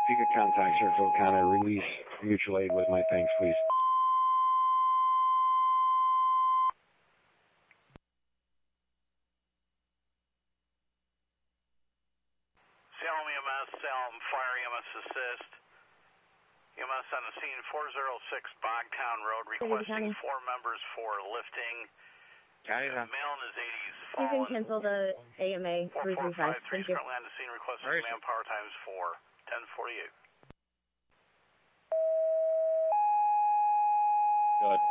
you could contact Circle kind of release mutual aid with my thanks, please. Salem EMS, Salem Fire EMS Assist. EMS on the scene, 406 Bogtown Road, requesting 4 members for lifting. Male in his 80s, fallen. You can cancel the AMA 335. Thank you. Currently on the scene, requesting manpower times 4, 1048. Good.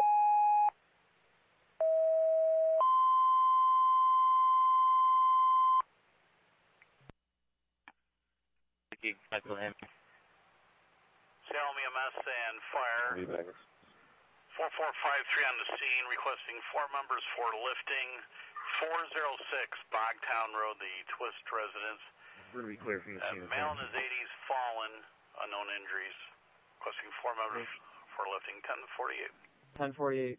Salem EMS and Fire. 4453 on the scene, requesting 4 members for lifting. 406 Bogtown Road, the Twist residence. We're going to be clear from the scene. Male in his 80s, fallen, unknown injuries. Requesting 4 members for lifting. 1048. 1048.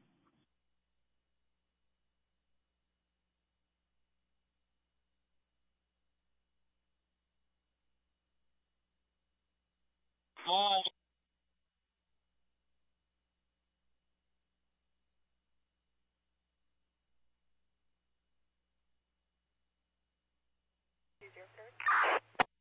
Hi.